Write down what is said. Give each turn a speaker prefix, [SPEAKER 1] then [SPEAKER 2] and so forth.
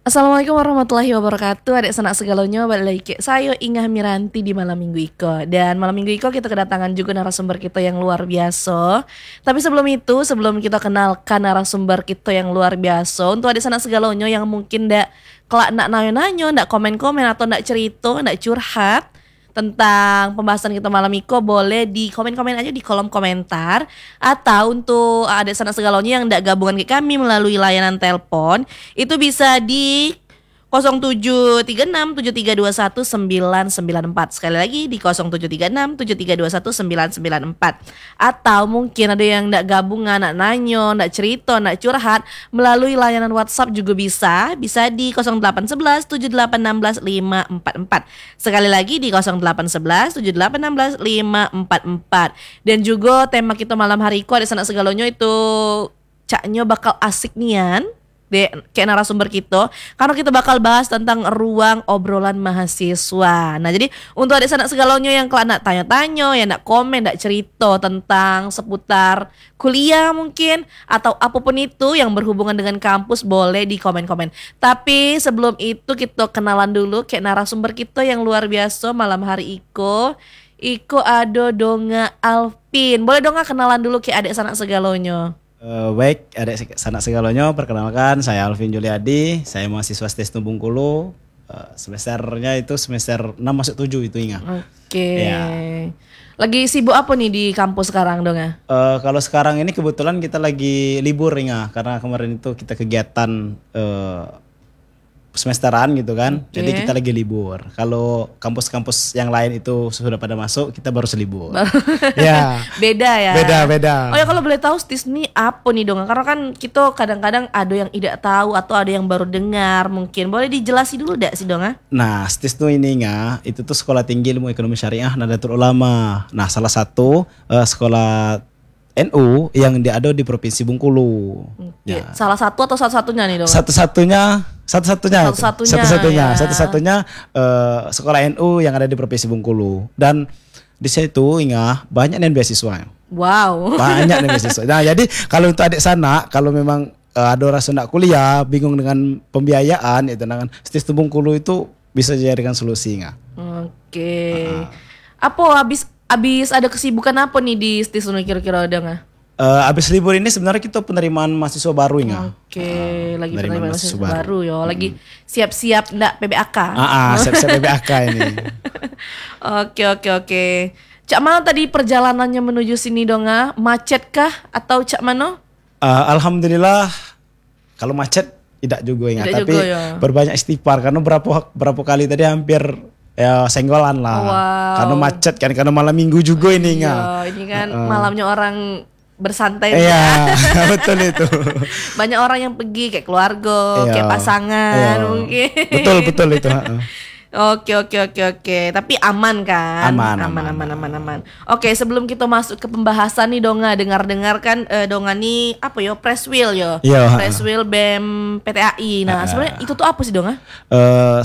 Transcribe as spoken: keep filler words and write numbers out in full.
[SPEAKER 1] Assalamualaikum warahmatullahi wabarakatuh. Adik sanak segalanya balik lagi ke saya Ingah Miranti di Malam Minggu Iko. Dan Malam Minggu Iko kita kedatangan juga narasumber kita yang luar biasa. Tapi sebelum itu, sebelum kita kenalkan narasumber kita yang luar biasa, untuk adik sanak segalanya yang mungkin ndak kelak nak nanyo-nanyo, ndak komen-komen atau ndak cerita, ndak curhat tentang pembahasan kita malam Iko, boleh di komen-komen aja di kolom komentar. Atau untuk adik sanak segalanya yang ndak gabungan ke kami melalui layanan telepon, itu bisa di nol tujuh tiga enam tujuh tiga dua satu sembilan sembilan empat. Sekali lagi di nol tujuh tiga enam tujuh tiga dua satu sembilan sembilan empat. Atau mungkin ada yang ndak gabungan, nak nanyo, ndak cerita, ndak curhat melalui layanan WhatsApp juga bisa. Bisa di nol delapan satu satu tujuh delapan satu enam lima empat empat. Sekali lagi di nol delapan satu satu tujuh delapan satu enam lima empat empat. Dan juga tema kita malam hari ini ada sanak segalonyo itu caknya bakal asik nian de kayak narasumber kita, karena kita bakal bahas tentang ruang obrolan mahasiswa. Nah, jadi untuk adik sanak segalanya yang kelak nak tanya-tanya, yang nak komen, nak cerita tentang seputar kuliah mungkin atau apapun itu yang berhubungan dengan kampus, boleh di komen-komen. Tapi sebelum itu kita kenalan dulu kayak narasumber kita yang luar biasa malam hari Iko. Iko ada Donga Alvin. Boleh Donga kenalan dulu kayak adik sanak segalanya.
[SPEAKER 2] Uh, baik, adik sanak segalanya, perkenalkan saya Alvin Juliadi, saya mahasiswa Stisnu Bengkulu, uh, semesternya itu semester enam masuk tujuh itu Inga.
[SPEAKER 1] Oke. Okay.
[SPEAKER 2] Ya.
[SPEAKER 1] Lagi sibuk apa nih di kampus sekarang dong ya?
[SPEAKER 2] Uh, kalau sekarang ini kebetulan kita lagi libur Inga, karena kemarin itu kita kegiatan uh, semesteran gitu kan, okay. Jadi kita lagi libur. Kalau kampus-kampus yang lain itu sudah pada masuk, kita baru selibur. Ya.
[SPEAKER 1] Beda ya.
[SPEAKER 2] Beda beda.
[SPEAKER 1] Oh ya, kalau boleh tahu Stis ini apa nih dong? Karena kan kita kadang-kadang ada yang tidak tahu atau ada yang baru dengar, mungkin boleh dijelasin dulu dak sih dong?
[SPEAKER 2] Nah, Stisnu ini Nga, itu tuh Sekolah Tinggi Ilmu Ekonomi Syariah Nahdlatul Ulama. Nah, salah satu uh, sekolah N U yang ada di Provinsi Bengkulu.
[SPEAKER 1] Oke. Ya. Salah satu atau satu-satunya nih dong?
[SPEAKER 2] Satu-satunya, satu-satunya,
[SPEAKER 1] satu-satunya,
[SPEAKER 2] satu-satunya,
[SPEAKER 1] ya.
[SPEAKER 2] satu-satunya uh, sekolah N U yang ada di Provinsi Bengkulu. Dan di situ Ingat banyak nih beasiswa.
[SPEAKER 1] Wow.
[SPEAKER 2] Banyak nih beasiswa. Nah, jadi kalau untuk adik sana, kalau memang uh, ada rasa nak kuliah, bingung dengan pembiayaan, itu dengan Stisnu Bengkulu itu bisa dijadikan solusi Ingat.
[SPEAKER 1] Oke. Uh-huh. Apa habis Abis ada kesibukan apa nih di Stisnu kira-kira ada nggak?
[SPEAKER 2] Uh, abis libur ini sebenarnya kita penerimaan mahasiswa baru ya.
[SPEAKER 1] Oke, okay. uh, lagi penerimaan mahasiswa, mahasiswa baru, baru ya. Lagi hmm. siap-siap ndak P B A K.
[SPEAKER 2] Ah, ah siap-siap P B A K ini.
[SPEAKER 1] Oke, oke, oke. Cak mana tadi perjalanannya menuju sini dong? Macet kah atau cak mana?
[SPEAKER 2] Uh, Alhamdulillah kalau macet tidak juga ya, tapi juga, ya. Berbanyak istighfar karena berapa berapa kali tadi hampir ya senggolan lah, wow. Karena macet kan, karena malam minggu juga ini nggak.
[SPEAKER 1] Iya, ini kan uh, malamnya orang bersantai.
[SPEAKER 2] Iya, betul itu.
[SPEAKER 1] Banyak orang yang pergi kayak keluarga, iya. Kayak pasangan, iya. Mungkin.
[SPEAKER 2] Betul betul itu.
[SPEAKER 1] Oke oke oke oke, tapi aman kan?
[SPEAKER 2] Aman
[SPEAKER 1] aman aman aman aman. Oke, sebelum kita masuk ke pembahasan nih Donga, dengar-dengar kan uh, Donga nih apa yo press wheel yo,
[SPEAKER 2] yo
[SPEAKER 1] press wheel B E M P T A I. Nah, uh, sebenarnya itu tuh apa sih Donga?
[SPEAKER 2] Uh,